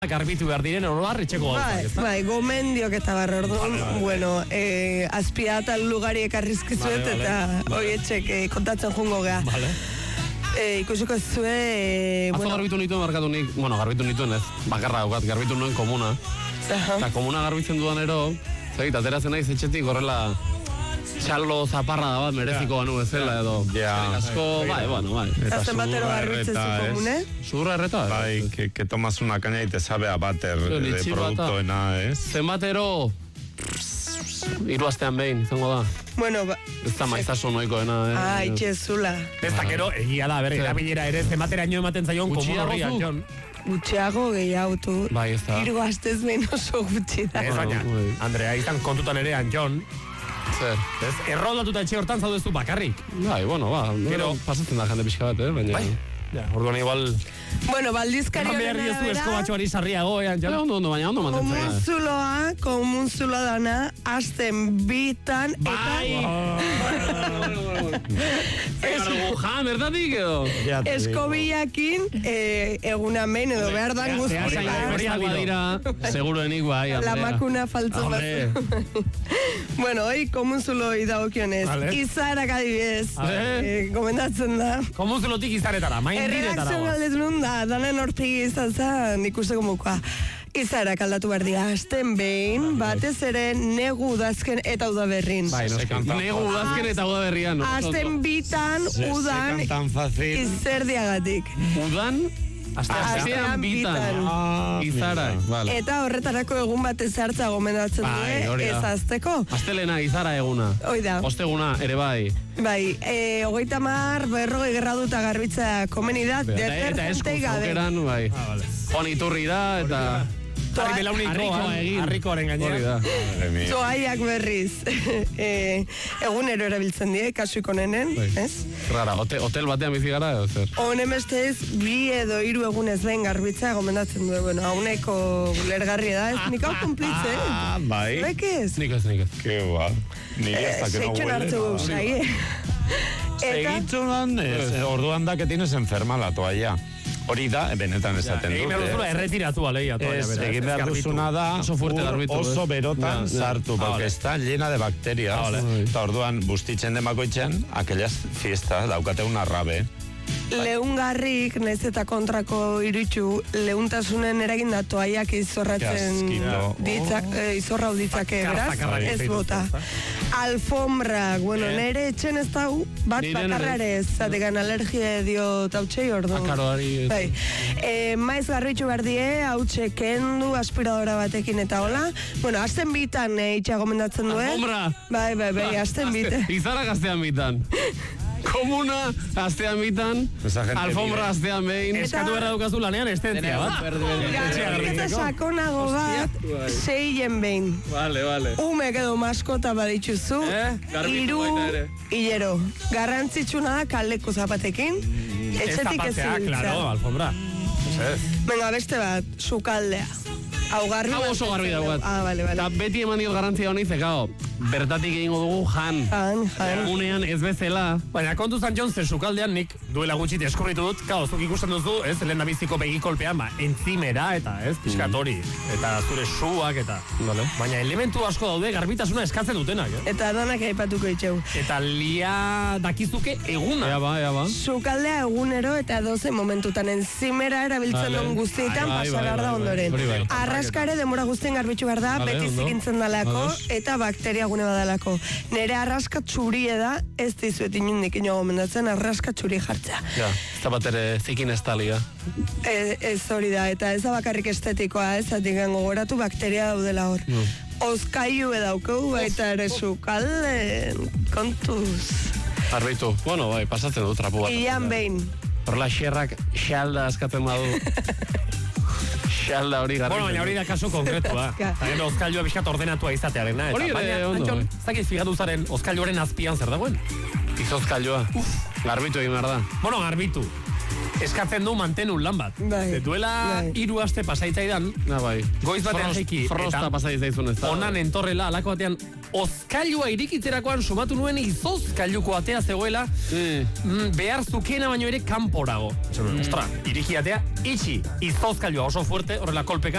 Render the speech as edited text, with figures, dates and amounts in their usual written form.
garbitu behar diren oroar etxeko gauzak, Bai, gomendiok eta barra orduan, bueno, azpiatan lugari ekarrizkizuet eta hori etxek kontatzen jungo gea. Vale. Ikusiko zue... Atzo garbitu nituen markatu nik, garbitu nituen ez, bakarra daukat, garbitu nuen komuna. Eta komuna garbitzen dudanero, zegit, ateratzen naiz etxetik horrela txalo zaparra da bat mereziko banu bezala edo. Asko, bai. Eta zenbatero garbitzen zu komune? Zurra erreta. Bai, que tomas una caña y te sabe a bater de productoena, ez? Zenbatero... 3 astean behin, izango da. Bueno, ez da maizasun oikoena, itxezula. Ez dakero, egia da, erabilera ere, zenbateraino ematen zaion komuna horriak, Jon. Gutxiago gehiagotu. Bai, ez da. 3 astez behin oso gutxi da. Ez baina, Andrea, izan kontutan ere, Jon. Zer? Ez, erroldatuta etxe hortan zaudezu bakarrik. Bai, gero pasatzen da jende pixka bat, baina... Bai, orduan igual... Bueno, baldizkari horren arabera... Esko batxoari sarriago, Jon. Ondo, baina ondo mantentzen. Komunzuloa dana, azten bitan, bertatik edo? Eskobiakin, eguna mein edo behar dan guztiak. Seguruenik bai, La makuna faltzen bat. Bueno, hoi komunzuloi daukionez. Izarak adibidez. Gomendatzen da. Komunzulotik izaretara, main diretara. Erredakzio galdetun da, danen hortegi izan zen, ikuste komukoa. Izarak aldatu behar dira, azten behin, batez ere negu udazken eta udaberrin. Bai, negu udazken eta udaberrian. Azten bitan, udan, izerdiagatik. Udan? Astean bitan. Izarak, vale. Eta horretarako egun batez hartza gomendatzen du, ez azteko. Astelena, izara eguna. Oida. Osteguna, ere bai. Bai, 30 40 graduta garbitza komeni da, detergentei gabe. Eta esku bai. Joan Iturri da, eta... Harrikoaren gainera. Toaiak berriz. Egunero erabiltzen die, kasuiko nenen, ez? Rara, hotel batean bizi gara edo zer? Honen bestez, 2 edo 3 egunez behin garbitza gomendatzen du. Bueno, hauneko lergarri da, ez? Nik hau kumplitze, bai. Nek ez? Nik ez. Que guau. Niri hasta que no huele. Hartu saie. Segitxuan, orduan da que tienes enferma la toalla. Hori da, benetan esaten dut. Egin behar duzula erretiratu aleia. Egin behar duzuna da oso berotan sartu, porque está llena de bacterias. Eta orduan, bustitzen demakoitzen, aquellas fiestas, daukate una rabe. Leungarrik, naiz eta kontrako iritsu, leuntasunen eragin da toaiak izorratzen izorra uditzake, beraz, ez bota. Alfombra, bueno, nire etxen ez dau, bat bakarrare ez, zategan alergia dio tautxei ordu. Akaroari. Bai. Maiz garritxu behar die, hautxe kendu, aspiradora batekin eta hola. Bueno, azten bitan itxa gomendatzen du, Alfombra! Bai, azten bitan. Izarak aztean bitan. Komuna, astean bitan, alfombra astean behin. Eskatu berra dukazu lanean estentzia, bat? Eta sakonago bat, 6 behin. Vale. Umek edo maskota baditzuzu, 3 hilero. Garrantzitsuna da kaldeko zapatekin, etxetik ez zapatzea, claro, alfombra. Venga, beste bat, sukaldea. Hau oso garbi daugat. Vale. Eta beti eman diot garantzia honi, zekao, bertatik egingo dugu jan. Unean ez bezala. Baina kontu zan Jon, ze sukaldean nik duela gutxi deskubritu dut, zuk ikusten duzu, ez, lehen nabiziko begikolpean, entzimera, eta, ez, piskatori, eta zure suak, eta. Baina elementu asko daude garbitasuna eskatzen dutenak, Eta donak aipatuko itxeu. Eta lia dakizuke eguna. Ea ba. Sukaldea egunero eta 12 momentutan entzimera erabiltzen duen guztietan pasagar da ondoren. Arraskare demora guztien garbitxu behar da, beti zikintzen dalako, eta bakteria gune badalako. Nere arraska txurie da, ez dizuet inundik ino gomendatzen, arraska txuri jartzea. Ez da bat ere zikin ez talia. Ez hori da, eta ez da bakarrik estetikoa, ez atikan gogoratu bakteria daudela hor. Oskailu edaukeu, baita ere sukalde, kontuz. Arbitu, bueno, bai, pasatzen du trapu bat. Ian behin. Horrela xerrak xalda askatzen badu. Xalda hori garri. Bueno, baina hori da kaso konkretua. Eta gero oskailua bizkat ordenatua izatearen. Hori ere ondo. Zakiz figatu zaren oskailuaren azpian zer dagoen? Izozkailua. Garbitu egin behar da. Bueno, garbitu. eskatzen du mantenun lan bat. Duela 3 aste pasaitzaidan, goiz batean jaiki, eta onan entorrela, alako batean, ozkailua irikitzerakoan sumatu nuen izozkailuko atea zegoela, behar zukena baino ere kanporago. Ostra, iriki atea, itxi, izozkailua oso fuerte, horrela kolpeka,